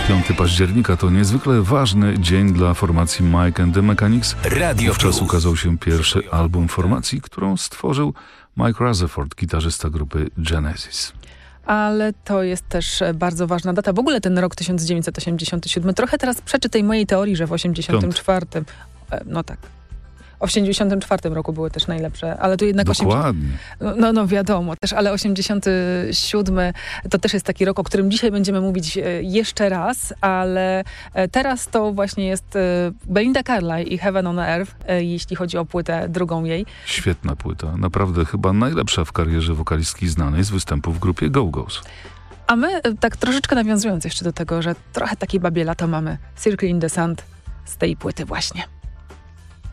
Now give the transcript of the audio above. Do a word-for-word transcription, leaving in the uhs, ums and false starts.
piątego października to niezwykle ważny dzień dla formacji Mike and the Mechanics. Radio Wówczas Plus. ukazał się pierwszy album formacji, którą stworzył Mike Rutherford, gitarzysta grupy Genesis. Ale to jest też bardzo ważna data. W ogóle ten rok tysiąc dziewięćset osiemdziesiąty siódmy trochę teraz przeczy tej mojej teorii, że w osiemdziesiątym czwartym no tak. W osiemdziesiątym czwartym roku były też najlepsze, ale tu jednak... Dokładnie. osiemdziesiąty No, no wiadomo, też, ale osiemdziesiąty siódmy to też jest taki rok, o którym dzisiaj będziemy mówić jeszcze raz, ale teraz to właśnie jest Belinda Carlisle i Heaven on Earth, jeśli chodzi o płytę drugą jej. Świetna płyta, naprawdę chyba najlepsza w karierze wokalistki znanej z występu w grupie Go-Go's. A my, tak troszeczkę nawiązując jeszcze do tego, że trochę takiej babie lata mamy, Circle in the Sand z tej płyty właśnie.